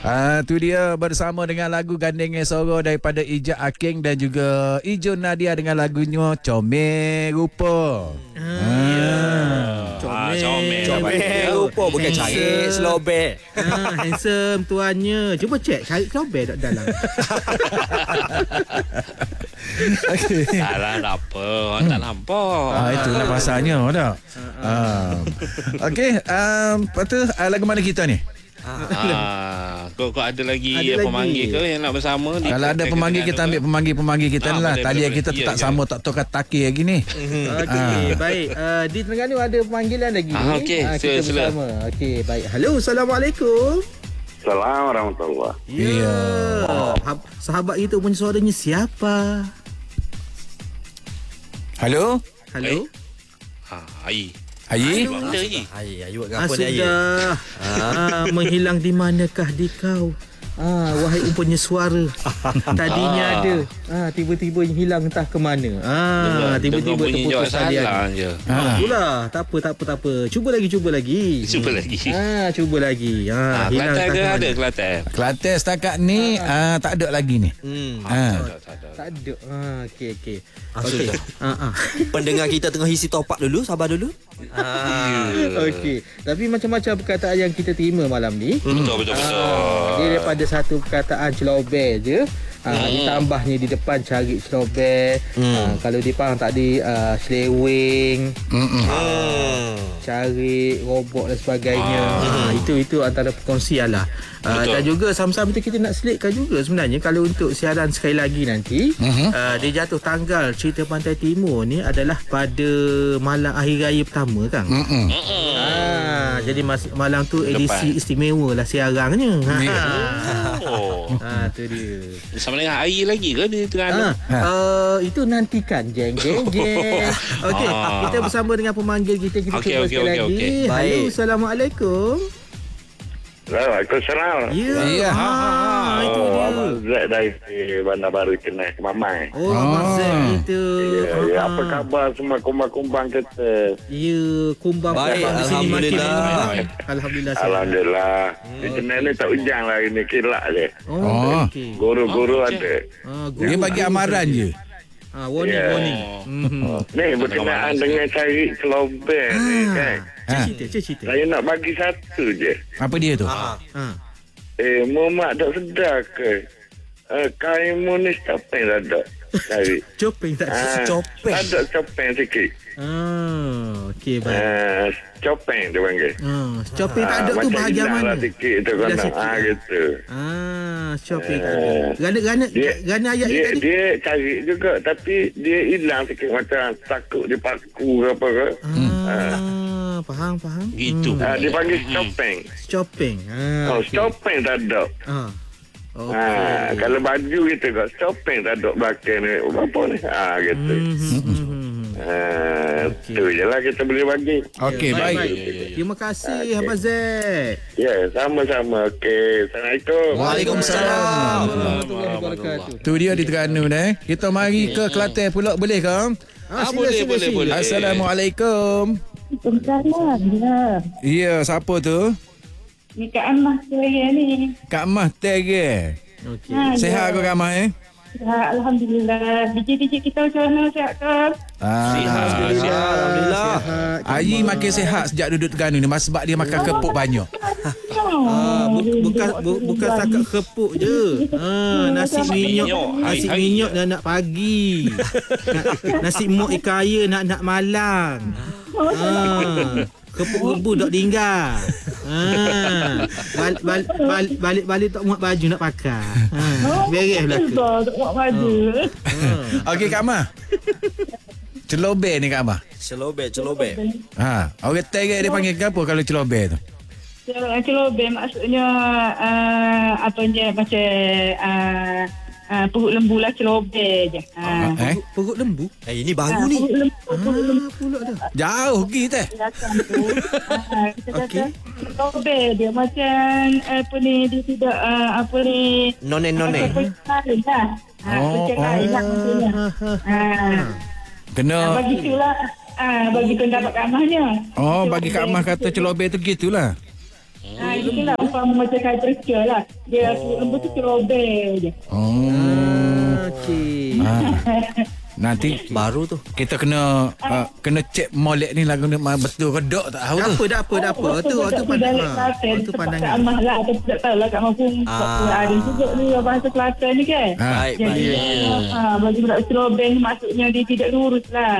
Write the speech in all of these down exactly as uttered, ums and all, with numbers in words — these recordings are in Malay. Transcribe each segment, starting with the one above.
Ah, tu dia bersama dengan lagu Gandengnya Soro daripada Ijaz Aking dan juga Ijo Nadia dengan lagunya Comel Rupa. Ah. Ah. Comel. Comel. Comel Rupa bukan cari selobek. Ah, handsome tuannya. Cuba cek cari selobek tak dalam. Okay. Salah tak apa. Hmm. Tak nampak. Ah, itulah pasalnya tak. Ah. Okey, um, lepas tu uh, lagu mana kita ni? Ah, kau kau ada lagi Ada apa lagi. pemanggil ke yang nak bersama? Kalau ada pemanggil kita ambil pemanggil-pemanggil kita Ah, ni lah. boleh, Talian boleh, kita boleh. tak Ya, sama tak tukar taki lagi ni. Okey, baik. Uh, di Terengganu ada panggilan lagi. Ah, okey. Ah, Sila, kita sila. bersama. Okey, baik. Halo, Assalamualaikum. Assalamualaikum warahmatullahi. Ya. Sahabat, sahabat kita punya suaranya siapa? Halo? Halo? Ah, Ai. Ayi? Benda lagi. Ai, ayu buat Ah, apa ni ayu? sudah. Ah, menghilang di manakah di kau? Ah, wahai umpunya suara. Tadinya Ah. ada. Ah, tiba-tiba hilang entah ke mana. Ah, tiba-tiba Dengar bunyi jawab terputus talian. salah je. Ah. Itulah, tak apa tak apa tak apa. Cuba lagi cuba lagi. Cuba lagi. Ah, cuba lagi. Ah, Ah, hilang Kelantan entah ke ke ada mana. Kelantan? Kelantan setakat ni ah, tak ada lagi ni. Hmm. Ah. Tak ada, tak ada. Tak ada. Ah, okey okey. Ah, Okey. sudah. Ah ah. Pendengar kita tengah isi top up dulu, sabar dulu. Ah. Okey. Tapi macam-macam perkataan yang kita terima malam ni. Betul, betul, betul. Dia daripada satu perkataan celobel je. Ha, Hmm. ditambahnya di depan cari celobel. Ha, kalau di Pahang tadi uh, seleweng, Mm-mm. Hmm. cari robot dan sebagainya. Ha, itu itu antara perkongsian lah. Uh, Betul. dan juga sama-sama tu kita nak selitkan juga sebenarnya kalau untuk siaran sekali lagi nanti Mhm. uh, dia jatuh tanggal cerita Pantai Timur ni adalah pada malam akhir raya pertama kan. Mm-mm. Ah, jadi mas, malam tu edisi Lepas. istimewa lah siarannya. Ya. Oh. Ha, tu dia. Sama dengan air lagi ke di Terengganu? Ah, uh, itu nantikan jeng jeng jeng. Okey, Ah. kita bersama dengan pemanggil kita kita Okey, cuba okey, sekali okey, lagi. okey. Halo, Baik. Assalamualaikum. Waalaikumsalam. Ya. Ya. Ah, itu Oh, dia. Abang Zack dari Bandar Baru Kenai, Kemamai. Oh, Abang Ah. Zack kita. Ya, ya, Ah. apa khabar semua kumbang-kumbang kita? Ya, kumbang Baik, kumbang di sini makin Alhamdulillah. kumbang. Alhamdulillah. sihat. Alhamdulillah. Di Kenai ni tak hujan lah ini, kilat je. Oh, Oh. okey. Guru-guru Oh, ada. Ah, Dia bagi amaran je. Ah, warning, Ya. warning. Oh. Mhm. Ni berkenaan dengan cari celobel ni kan. Cik Ah. cerita, cik cerita. Saya nak bagi satu je. Apa dia tu? Ah. Ah. Eh, Muhammad tak sedar ke? Uh, kain munis copeng tak ada. Cari. Copeng tak Ah, copeng. Ada copeng sikit. Ah, okey baik. Ah, copeng dia panggil. Ah, copeng tak ada Ah, tu macam bahagian hilang mana? lah sikit tu Hilang kan. sikit. Ah, gitu. Ah, shopping tak Eh, ada. Gana-gana dia- gana ayat ni Dia, tadi. dia cari juga tapi dia hilang sikit macam takut dia paku ke apa ke. Ah, faham faham. Gitu. Hmm. Ah, dia panggil copeng. Shopping. Ah. Oh, okey. copeng tak ada. Ah. Okey. Ah, kalau baju kita kat copeng tak ada belakang ni. Apa ni? Ah, gitu. Hmm, hmm, hmm, hmm. Ah, Okey. tu je lah kita boleh bagi. Okey, Ya, baik. Terima kasih Abang Zack. Ya, sama-sama. Okey. Assalamualaikum. Waalaikumsalam. Warahmatullahi wabarakatuh. Tu dia di Terengganu dah. Kita mari ke Kelantan pula boleh ke? Ah, Ah, sila, boleh, sila, boleh, sila. boleh. Assalamualaikum. Waalaikumsalam. Ya. Ya, siapa tu? Ni Kak Amah saya ni. Kak Mah Tege. Okey. Ha, Sehat ke ya. Kak Mah eh? Ya, Alhamdulillah. D J-D J kita macam mana? Sihat ke? Ah, Sihat, sihat. Alhamdulillah. Sihat. Ayi makin sehat sejak duduk Terengganu ni sebab dia makan kepuk banyak. Ah, bu, bukan bu, bukan setakat kepuk je. Ah, nasi minyak, minyak, nasi hari-hari. minyak nak nak pagi. Na- nasi mok ikan air nak nak malang. Ah, kepuk rebus tak tinggal. Ah, balik balik balik balik, balik tak muat baju nak pakai. Ah, beres belaka. Dah, tak buat baju. Ah. Okey Kak Mah. Celobel ni Kak Mah. Celobek, celobek. Ha, orang Tege dia panggil apa kalau celobel tu? Celobel maksudnya uh, apa je macam uh, uh, perut lembu lah celobel je. Uh, Eh? Perut lembu. Eh, ini baru ni. perut lembu, perut lembu. Ah, pula dah. Jauh pergi teh. Belakang tu. Ah, kita Okey. kata celobel dia macam apa ni dia tidak uh, apa ni None-none. macam lain lah. Ha, Oh, oh, lain lah maksudnya. Ha. Kena Ah, bagi itulah ah, bagi pendapat Kak Amahnya. Oh, bagi Kak Mah kata celobel tu gitulah. Ha, itulah umpama macam kain perca lah. Dia oh. lembu tu cerobek je. Oh. Okey. Ah. Nanti Baru tu. kita kena uh, kena cek molek ni lagu ni betul ke tak tak tahu Tak tu. apa, tak apa, tak apa. Tu tu pandang. Tu pandangan. Amah lah. Atau tak tahu lah kat Mampung. Ah. Ada juga ni bahasa Kelantan ni kan. Ha. Baik, Jadi, baik. ha, bagi budak cerobek ni maksudnya dia tidak lurus lah.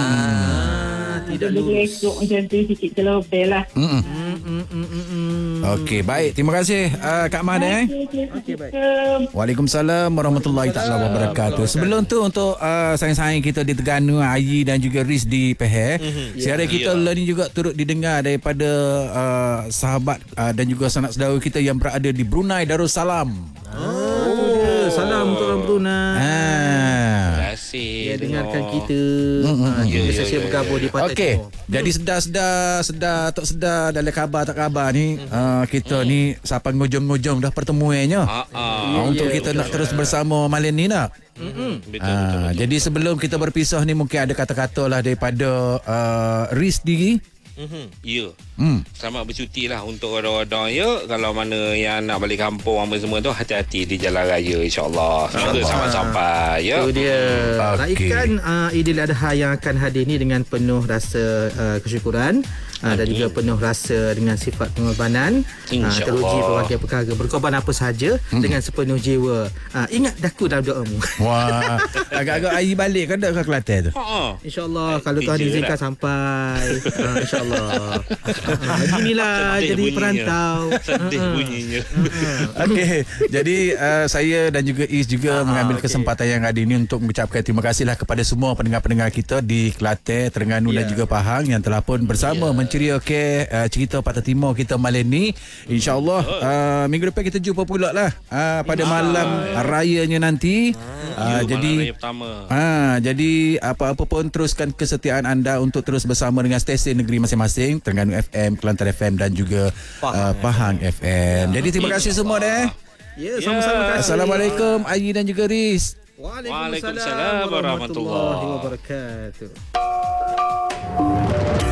Ah, tidak Dia lurus. lekuk macam tu sikit cerobek lah. Hmm. Mm, mm, mm, mm, mm. Okey, baik. Terima kasih uh, Kak Man eh. Okey, baik. Waalaikumsalam warahmatullahi taala wabarakatuh. Sebelum tu untuk uh, saing-saing kita di Terengganu, Ayi dan juga Riz di Pahang. Mm-hmm. Siaran kita Ya. yeah. ni juga turut didengar daripada uh, sahabat uh, dan juga sanak saudara kita yang berada di Brunei Darussalam. Oh, tu dia. Salam untuk orang Brunei. Ha. Terima kasih. Dia dengarkan kita. Mm-mm. Ha, kita Ya, ya, sesiapa ya, bergabung di Pantai Okey. Timur. Jadi sedar-sedar, sedar tak sedar dalam khabar tak khabar ni, uh, kita ni sampai ngujung-ngujung dah pertemuannya. Ah, ah. Uh, untuk ya, kita nak terus bersama malam ni nak. Betul, betul, Ah, betul. jadi sebelum kita berpisah ni mungkin ada kata-kata lah daripada uh, Riz diri. Mhm. Ya. Hmm. Selamat bercuti lah untuk orang-orang ya. Kalau mana yang nak balik kampung apa semua tu, hati-hati di jalan raya insya-Allah. Semoga sampai-sampai ya. Itu dia. Okey. Raikan uh, Idul Adha yang akan hadir ni dengan penuh rasa uh, kesyukuran uh, dan juga penuh rasa dengan sifat pengorbanan. Uh, InsyaAllah. teruji pelbagai perkara. Berkorban apa sahaja hmm. dengan sepenuh jiwa. Uh, ingat daku dalam doamu. Wah, agak-agak Ayi balik kan tak ke Kelantan tu? Ha. InsyaAllah kalau Eh, Tuhan beza izinkan lah. sampai. uh, InsyaAllah. uh, inilah Sedih jadi bunyinya. perantau. Sedih Uh-uh. bunyinya. Okey, jadi uh, saya dan juga Is juga Ah, mengambil okey. kesempatan yang ada ini untuk mengucapkan terima kasihlah kepada semua pendengar-pendengar kita di Kelantan, Terengganu Ya. dan juga Pahang yang telah pun bersama menceriakan uh, cerita Patah Timur kita malam ni. InsyaAllah uh, minggu depan kita jumpa pula lah uh, pada malam rayanya nanti. Uh, Ya, jadi malam raya pertama. Ah, jadi apa-apa pun teruskan kesetiaan anda untuk terus bersama dengan stesen negeri masing-masing, Terengganu F M, Kelantan F M dan juga Pahang, uh, Pahang F M. Jadi terima kasih semua deh. Ya, sama-sama. kasih. Assalamualaikum Ayi dan juga Riz. Waalaikumsalam Waalaikumsalam warahmatullahi warahmatullahi wabarakatuh.